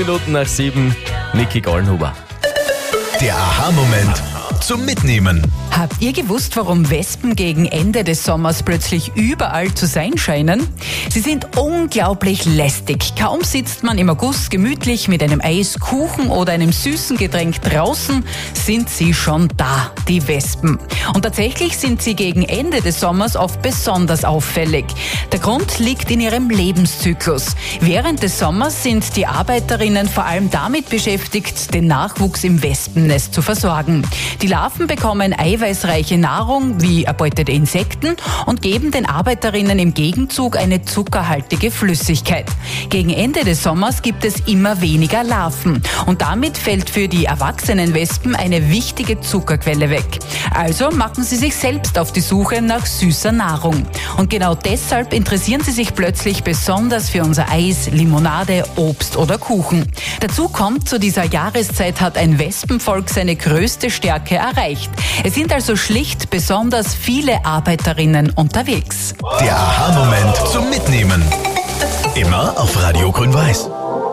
Minuten nach 7, Niki Gollenhuber. Der Aha-Moment zum Mitnehmen. Habt ihr gewusst, warum Wespen gegen Ende des Sommers plötzlich überall zu sein scheinen? Sie sind unglaublich lästig. Kaum sitzt man im August gemütlich mit einem Eis, Kuchen oder einem süßen Getränk draußen, sind sie schon da, die Wespen. Und tatsächlich sind sie gegen Ende des Sommers oft besonders auffällig. Der Grund liegt in ihrem Lebenszyklus. Während des Sommers sind die Arbeiterinnen vor allem damit beschäftigt, den Nachwuchs im Wespennest zu versorgen. Die Larven bekommen eiweißreiche Nahrung wie erbeutete Insekten und geben den Arbeiterinnen im Gegenzug eine zuckerhaltige Flüssigkeit. Gegen Ende des Sommers gibt es immer weniger Larven und damit fällt für die erwachsenen Wespen eine wichtige Zuckerquelle weg. Also machen sie sich selbst auf die Suche nach süßer Nahrung. Und genau deshalb interessieren sie sich plötzlich besonders für unser Eis, Limonade, Obst oder Kuchen. Dazu kommt, zu dieser Jahreszeit hat ein Wespenvolk seine größte Stärke erreicht. Es sind also schlicht besonders viele Arbeiterinnen unterwegs. Der Aha-Moment zum Mitnehmen. Immer auf Radio Grün-Weiß.